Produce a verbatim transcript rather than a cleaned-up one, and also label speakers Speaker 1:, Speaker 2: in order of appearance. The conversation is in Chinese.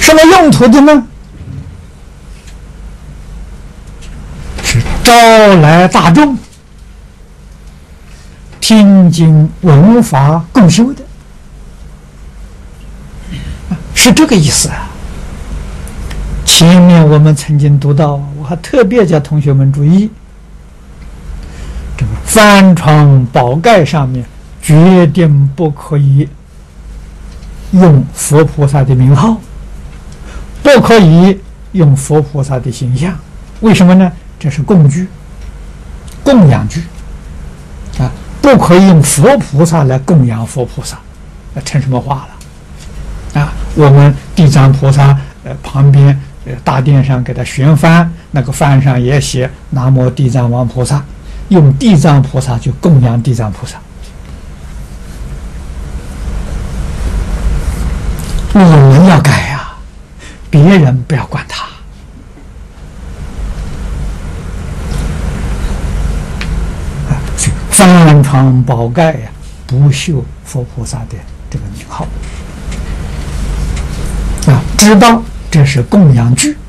Speaker 1: 什么用途的呢？是招来大众听经闻法共修的，是这个意思啊。前面我们曾经读到，我还特别叫同学们注意，这个帆船宝盖上面决定不可以用佛菩萨的名号，不可以用佛菩萨的形象。为什么呢？这是供具，供养具啊，不可以用佛菩萨来供养佛菩萨，那成什么话了啊？我们地藏菩萨呃旁边呃大殿上给他悬幡，那个幡上也写南无地藏王菩萨，用地藏菩萨去供养地藏菩萨。我们要改呀、啊，别人不要管他。帆船宝盖呀，不绣佛菩萨的这个名号啊，知道这是供养具。